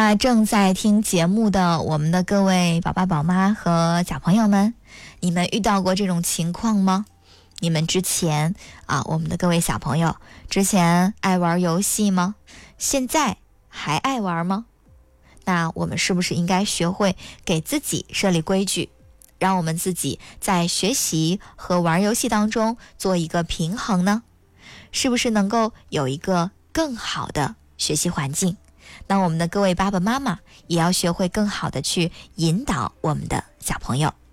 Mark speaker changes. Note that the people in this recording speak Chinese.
Speaker 1: 那正在听节目的我们的各位宝爸宝妈和小朋友们，你们遇到过这种情况吗？你们之前我们的各位小朋友之前爱玩游戏吗？现在还爱玩吗？那我们是不是应该学会给自己设立规矩，让我们自己在学习和玩游戏当中做一个平衡呢？是不是能够有一个更好的学习环境？那我们的各位爸爸妈妈也要学会更好的去引导我们的小朋友。